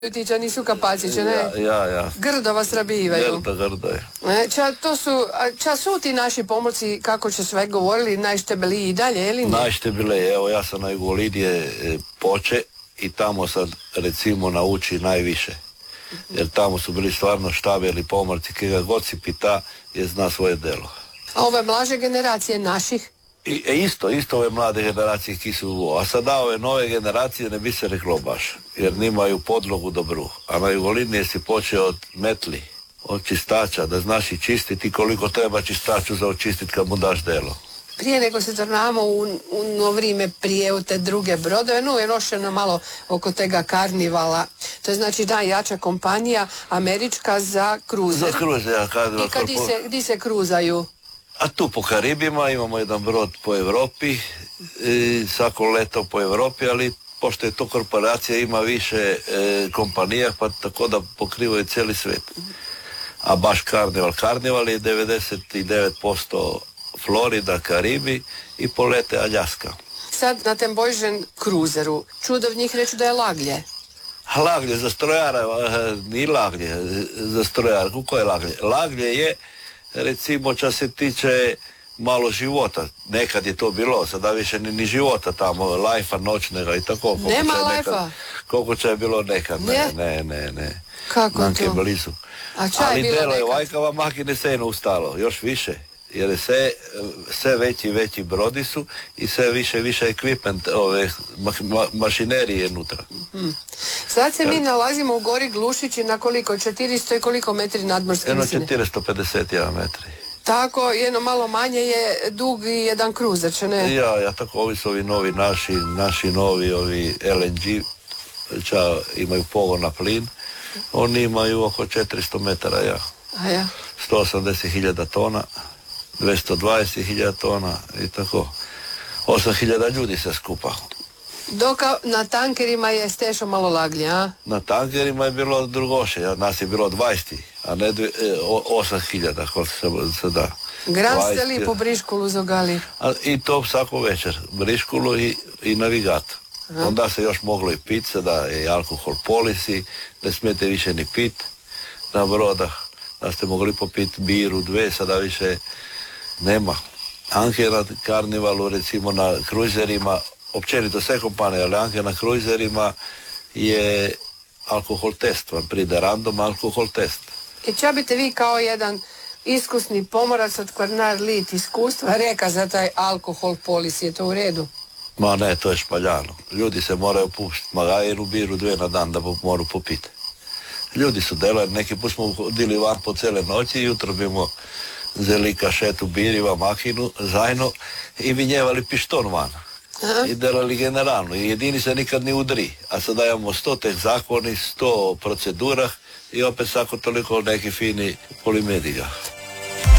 Tiča nisu kapaciće, ne? Ja. Grdo vas rabivaju. Grdo je. Ča su ti naši pomorci, kako će sve govorili, najštebeliji i dalje, ili ne? Najštebeliji, evo ja sam na Jugolidije poče i tamo sad recimo nauči najviše. Jer tamo su bili stvarno štabeli pomorci, kega god si pita je zna svoje delo. A ove mlaže generacije naših? Isto ove mlade generacije ki su, a sada ove nove generacije ne bi se reklo baš, jer nimaju podlogu dobru. A na Jugolidije si počeo od metli, od čistača, da znaš i čistiti koliko treba čistaču za očistiti kad mu daš delo. Prije nego se tornamo u vrime prije u te druge brodove, je nošeno malo oko tega karnivala. To je znači najjača kompanija američka za kruzer. Za kruzer, ja. I gdje se kruzaju? A tu po Karibima imamo jedan brod po Europi, svako leto po Europi, ali pošto je to korporacija ima više kompanija, pa tako da pokrivaju cijeli svijet. A baš Karnival je 99% Florida, Karibi i polete Aljaska. Sad na tem Bojžen kruzeru, čudo v njih reću da je laglje. Laglje za strojara, ni laglje za strojara. Kako je laglje? Laglje je, recimo, čas se tiče malo života. Nekad je to bilo, sada više ni života tamo, lajfa noćnega i tako. Nema lajfa? Koliko će je bilo nekad? Ne. Kako Nanke to? blizu. A ča je bilo delo je nekad? vajkava makine se ustalo, još više. Jer je sve veći brodi su i sve više ekvipment, mašinerije unutra. Sad se mi nalazimo u gori Glušići na koliko? 400 i koliko metri nadmorske visine? 451 metri. Tako, jedno malo manje je dug i jedan kruzer, će ne? Ja, tako ovi su ovi novi naši novi ovi LNG, imaju pogon na plin, oni imaju oko 400 metara, A ja? 180.000 tona. 220.000 tona i tako. 8.000 ljudi se skupa. Dok na tankerima je stešo malo laglje, a? Na tankerima je bilo drugoše, nas je bilo 20, a ne 8.000, koliko se da. Gran ste li po Briškulu zogali? I to svako večer, Briškulu i navigat. Onda se još moglo i pit, sada je alkohol polisi, ne smijete više ni pit na brodah, da ste mogli popit biru, 2, sada više nema. Anke na Karnivalu, recimo na kruzerima, općenito sve kompanije, ali anke na kruzerima je alkohol test, vam pride random alkohol test. I ča biste vi kao jedan iskusni pomorac od Kvarnar lit iskustva reka za taj alkohol polis, je to u redu? Ma ne, to je špaljano. Ljudi se moraju puštiti, magajiru, biru, 2 na dan da moru popiti. Ljudi su delali, neki put smo hodili van po cele noći i jutro bimo zeli kašetu biriva, makinu, zajno i vinjevali pišton van. I delali generalno. I jedini se nikad ni udri. A sada imamo 100 teh zakoni, 100 procedurah i opet svako toliko neki fini polimediga.